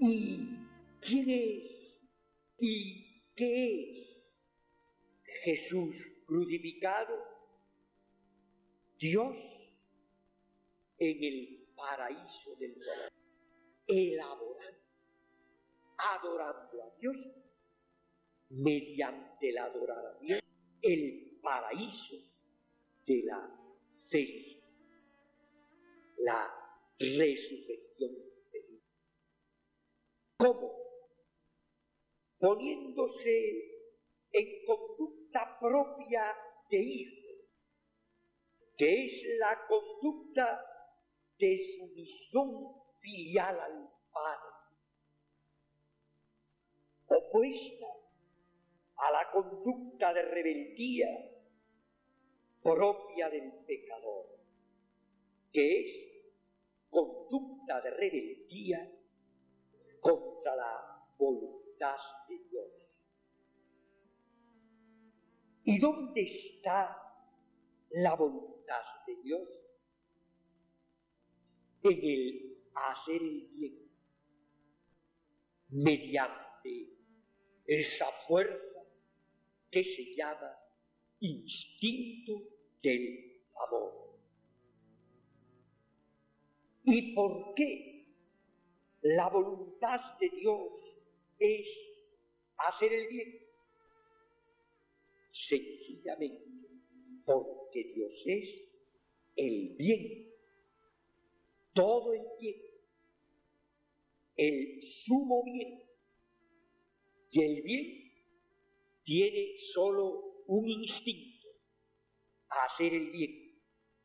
¿Y quién es? ¿Y qué es Jesús crucificado? Dios en el paraíso del corazón, elaborando, adorando a Dios, mediante el adorar a Dios, el paraíso de la fe, la resurrección de Dios. ¿Cómo? Poniéndose en conducta propia de hijo, que es la conducta de sumisión filial al Padre, opuesta a la conducta de rebeldía propia del pecador, que es conducta de rebeldía contra la voluntad de Dios. ¿Y dónde está la voluntad de Dios? En el hacer el bien, mediante esa fuerza que se llama instinto del amor. ¿Y por qué la voluntad de Dios es hacer el bien? Sencillamente porque Dios es el bien, todo el bien, el sumo bien. Y el bien tiene solo un instinto: hacer el bien.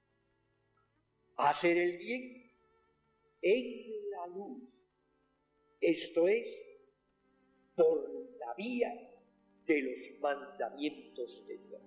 Hacer el bien en la luz, esto es, por la vía de los mandamientos de Dios.